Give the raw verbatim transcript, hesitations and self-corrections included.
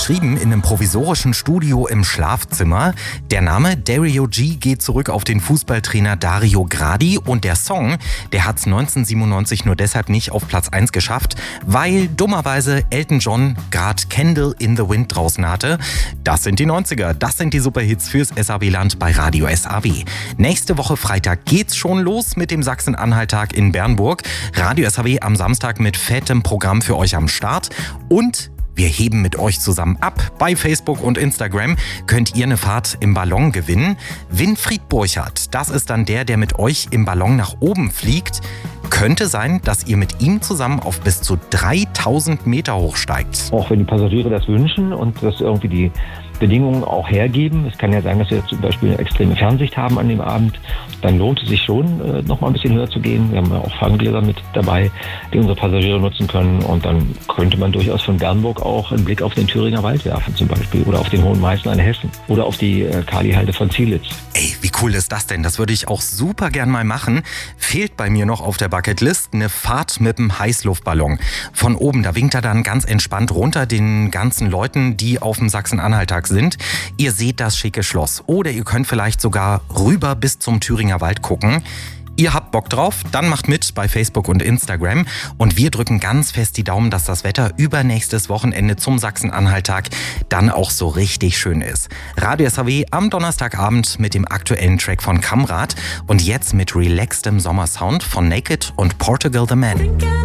geschrieben in einem provisorischen Studio im Schlafzimmer. Der Name Dario G geht zurück auf den Fußballtrainer Dario Gradi und der Song, der hat es neunzehnhundertsiebenundneunzig nur deshalb nicht auf Platz eins geschafft, weil dummerweise Elton John gerade Candle in the Wind draußen hatte. Das sind die neunziger, das sind die Superhits fürs S A W-Land bei Radio S A W. Nächste Woche Freitag geht's schon los mit dem Sachsen-Anhalt-Tag in Bernburg. Radio S A W am Samstag mit fettem Programm für euch am Start und wir heben mit euch zusammen ab. Bei Facebook und Instagram könnt ihr eine Fahrt im Ballon gewinnen. Winfried Burchardt, das ist dann der, der mit euch im Ballon nach oben fliegt. Könnte sein, dass ihr mit ihm zusammen auf bis zu dreitausend Meter hochsteigt. Auch wenn die Passagiere das wünschen und das irgendwie die Bedingungen auch hergeben. Es kann ja sein, dass wir zum Beispiel eine extreme Fernsicht haben an dem Abend. Dann lohnt es sich schon, äh, noch mal ein bisschen höher zu gehen. Wir haben ja auch Ferngläser mit dabei, die unsere Passagiere nutzen können. Und dann könnte man durchaus von Bernburg auch einen Blick auf den Thüringer Wald werfen zum Beispiel. Oder auf den Hohen Meißner in Hessen. Oder auf die äh, Kalihalde von Zielitz. Ey, wie cool ist das denn? Das würde ich auch super gern mal machen. Fehlt bei mir noch auf der Bucketlist eine Fahrt mit einem Heißluftballon. Von oben, da winkt er dann ganz entspannt runter den ganzen Leuten, die auf dem Sachsen-Anhalt-Tag sind. Ihr seht das schicke Schloss. Oder ihr könnt vielleicht sogar rüber bis zum Thüringer Wald gucken. Ihr habt Bock drauf? Dann macht mit bei Facebook und Instagram. Und wir drücken ganz fest die Daumen, dass das Wetter übernächstes Wochenende zum Sachsen-Anhalt-Tag dann auch so richtig schön ist. Radio S A W am Donnerstagabend mit dem aktuellen Track von Kamrat und jetzt mit relaxedem Sommersound von Naked und Portugal the Man.